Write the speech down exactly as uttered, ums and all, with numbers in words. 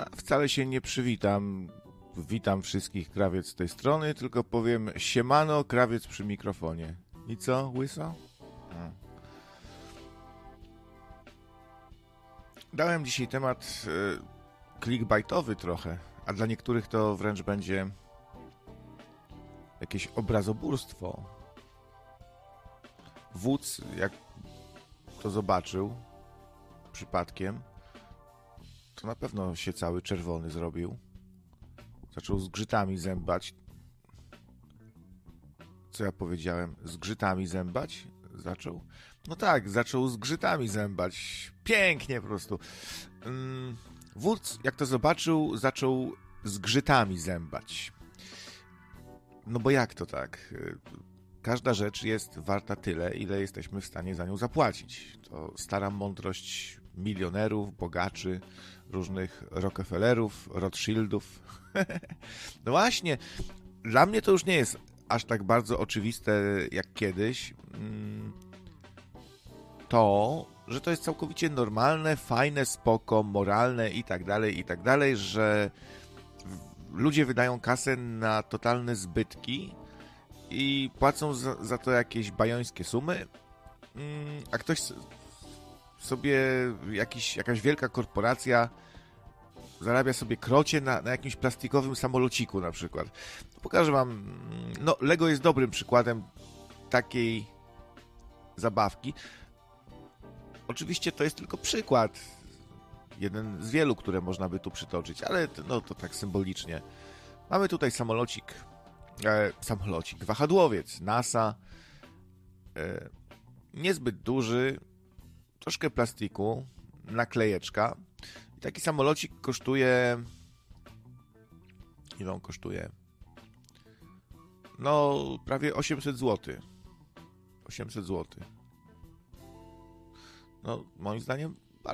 A wcale się nie przywitam. Witam wszystkich, Krawiec z tej strony, tylko powiem siemano, Krawiec przy mikrofonie. I co, łyso? A. Dałem dzisiaj temat y, clickbaitowy trochę, a dla niektórych to wręcz będzie jakieś obrazobórstwo. Wódz, jak to zobaczył przypadkiem, to na pewno się cały czerwony zrobił. Zaczął z grzytami zębać. Co ja powiedziałem? Z grzytami zębać? Zaczął? No tak, zaczął z grzytami zębać. Pięknie po prostu. Wódz, jak to zobaczył, zaczął z grzytami zębać. No bo jak to tak? Każda rzecz jest warta tyle, ile jesteśmy w stanie za nią zapłacić. To stara mądrość milionerów, bogaczy, różnych Rockefellerów, Rothschildów. No właśnie, dla mnie to już nie jest aż tak bardzo oczywiste jak kiedyś. To, że to jest całkowicie normalne, fajne, spoko, moralne i tak dalej, i tak dalej, że ludzie wydają kasę na totalne zbytki i płacą za, za to jakieś bajońskie sumy, a ktoś sobie, jakiś, jakaś wielka korporacja zarabia sobie krocie na, na jakimś plastikowym samolociku na przykład. Pokażę wam, no Lego jest dobrym przykładem takiej zabawki. Oczywiście to jest tylko przykład, jeden z wielu, które można by tu przytoczyć, ale no to tak symbolicznie. Mamy tutaj samolocik, e, samolocik, wahadłowiec NASA, e, niezbyt duży, troszkę plastiku, naklejeczka. I taki samolocik kosztuje, ile on kosztuje? No, prawie osiemset złotych. osiemset złotych. No, moim zdaniem